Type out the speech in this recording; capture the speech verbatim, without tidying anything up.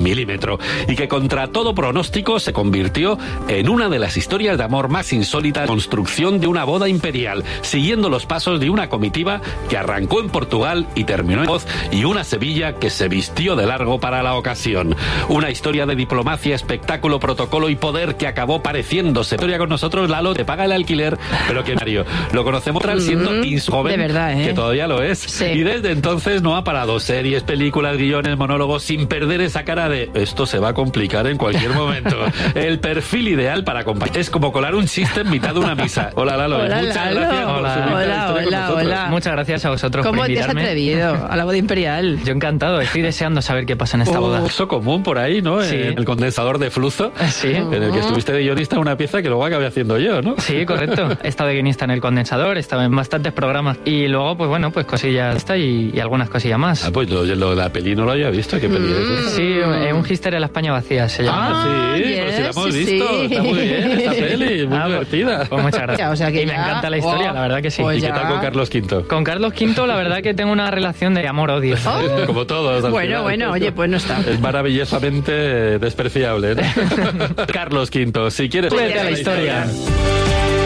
milímetro y que contra todo pronóstico se convirtió en una de las historias de amor más insólitas, construcción de una boda imperial, siguiendo los pasos de una comitiva que arrancó en Portugal y terminó en Voz, y una Sevilla que se vistió de largo para la ocasión. Una historia de diplomacia, espectáculo, protocolo y poder que acabó pareciéndose. Historia con nosotros, Lalo, te paga el alquiler, pero que Mario, lo conocemos tras siendo mm, joven, de verdad, ¿eh? Que todavía lo es. Sí. Y desde entonces no ha parado. Series, películas, guiones, monólogos, sin perder esa cara de esto se va a complicar en cualquier momento. El perfil ideal para acompañar. Es como colar un chiste en mitad de una misa. Hola, Lalo. Hola, Muchas Lalo. gracias por Hola, subirte a la historia hola, con hola. Muchas gracias a vosotros por ¿Cómo te has invitarme. atrevido a la boda imperial? Yo encantado, estoy deseando saber qué pasa en esta Oh, boda. eso común por ahí, ¿no? Sí. En el condensador de flujo, Sí. en el que estuviste de guionista en una pieza que luego acabé haciendo yo, ¿no? Sí, correcto. He estado de guionista en El Condensador, he estado en bastantes programas. Y luego, pues bueno, pues cosillas esta y, y algunas cosillas más. Ah, pues lo, lo, la peli no lo había visto. ¿Qué peli es esa? Sí, eh, un History de la España vacía se llama. Ah, sí, yes, pues sí la hemos sí, visto. sí. Está muy bien esta peli, muy Ah, divertida. Pues muchas gracias. O sea que y me ya- encanta la historia, oh, la verdad que sí. pues ¿Y qué ya. tal con Carlos Quinto? Con Carlos Quinto, la verdad que tengo una relación de amor-odio. Oh. Como todos. al Bueno, final. bueno, oye, pues no está. Es maravillosamente despreciable, ¿no? Carlos Quinto, si quieres... Vete a la historia.